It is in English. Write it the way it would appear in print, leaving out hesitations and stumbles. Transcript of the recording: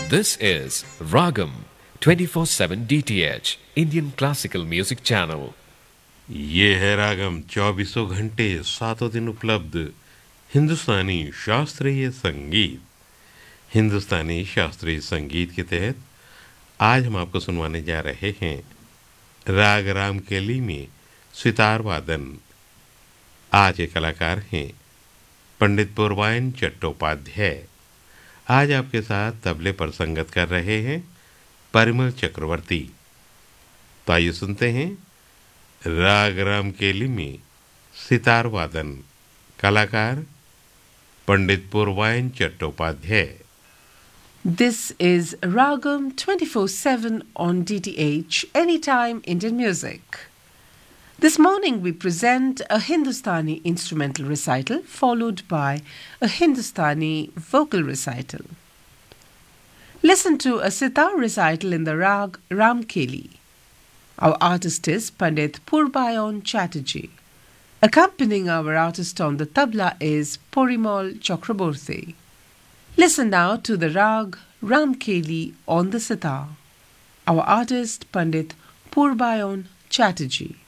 This is Ragam 24/7 DTH Indian Classical Music Channel. ये है रागम 24 घंटे 7 दिन उपलब्ध हिंदुस्तानी शास्त्रीय संगीत। हिंदुस्तानी शास्त्रीय संगीत के तहत आज हम आपको सुनवाने जा रहे हैं राग रामकेली में सितार वादन। आज के कलाकार हैं पंडित पूर्वायन चट्टोपाध्याय। आज आपके साथ तबले पर संगत कर रहे हैं परिमल चक्रवर्ती। तो आइए सुनते हैं राग रामकेली में सितार वादन। कलाकार पंडित पूर्वायन Chattopadhyay. This is Ragam 24/7 on DTH, Anytime Indian Music. This morning we present a Hindustani instrumental recital followed by a Hindustani vocal recital. Listen to a sitar recital in the rag Ramkeli. Our artist is Pandit Purbayan Chatterjee. Accompanying our artist on the tabla is Porimal Chakraborty. Listen now to the rag Ramkeli on the sitar. Our artist Pandit Purbayan Chatterjee.